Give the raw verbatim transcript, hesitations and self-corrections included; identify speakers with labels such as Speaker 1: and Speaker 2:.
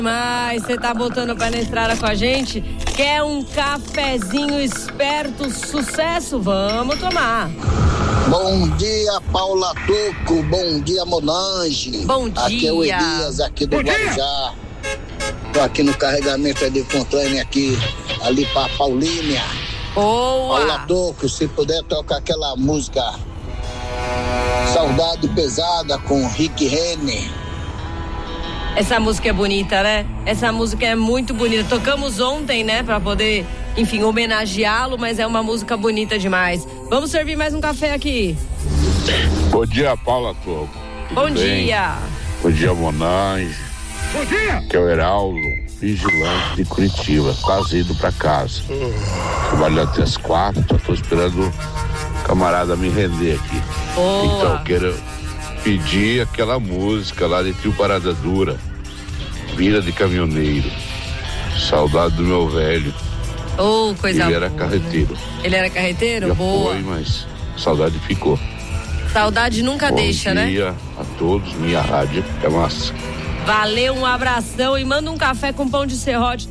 Speaker 1: Mas você tá botando o pé na estrada com a gente? Quer um cafezinho esperto, sucesso? Vamos tomar.
Speaker 2: Bom dia, Paula Toco. Bom dia, Monange.
Speaker 1: Bom dia.
Speaker 2: Aqui é o Elias, aqui do Guarujá. Tô aqui no carregamento de controle aqui, ali pra Paulínia.
Speaker 1: Boa.
Speaker 2: Paula Toco, se puder tocar aquela música Saudade Pesada com Rick Renner.
Speaker 1: Essa música é bonita, né? Essa música é muito bonita. Tocamos ontem, né? Pra poder, enfim, homenageá-lo, mas é uma música bonita demais. Vamos servir mais um café aqui.
Speaker 3: Bom dia, Paula Toco.
Speaker 1: Bom dia.
Speaker 3: Bom dia, Monange.
Speaker 4: Bom dia.
Speaker 3: Que é o Heraldo, vigilante de Curitiba. Quase indo pra casa. Trabalhando até as quatro, só tô esperando o camarada me render aqui.
Speaker 1: Boa.
Speaker 3: Então, eu quero pedir aquela música lá de Trio Parada Dura, Vida de Caminhoneiro. Saudade do meu velho.
Speaker 1: Oh, coisa
Speaker 3: Ele era
Speaker 1: boa.
Speaker 3: carreteiro.
Speaker 1: Ele era carreteiro?
Speaker 3: Já
Speaker 1: Boa.
Speaker 3: foi, mas saudade ficou.
Speaker 1: Saudade nunca
Speaker 3: Bom
Speaker 1: deixa, né?
Speaker 3: Bom dia a todos, minha rádio é massa.
Speaker 1: Valeu, um abração e manda um café com pão de serrote.